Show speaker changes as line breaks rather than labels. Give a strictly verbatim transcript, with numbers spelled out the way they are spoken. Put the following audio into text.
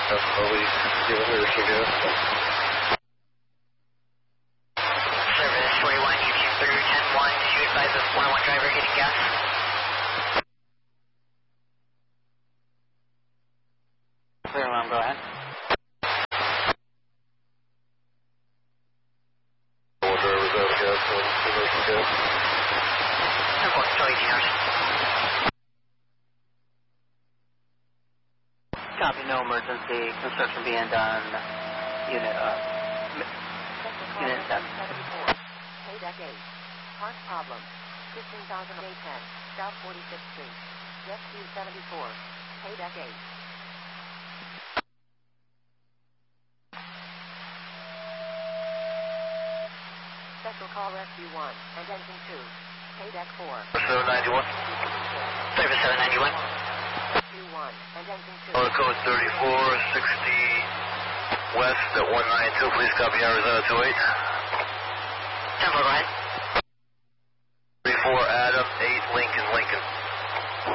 Definitely giving her some gas.
Service forty-one, you came through ten one. Did you advise the one oh one driver hitting gas?
Clear alarm, go ahead.
One driver's out of gas, one commercial gas.
ten four, still eighteen hours.
Copy, no emergency. Construction being done. Unit, uh, unit seven.
Pay deck eight. Park problem. fifteen thousand eight ten. South forty-sixth Street. Rescue seventy-four. Pay deck eight. Special call rescue one and engine two. Pay deck four.
seven ninety-one.
Service seven ninety-one.
Rescue one and engine two.
On code thirty-four sixty west at one nine two, please copy Arizona two eight.
ten four, go ahead.
thirty-four Adam, eight Lincoln, Lincoln.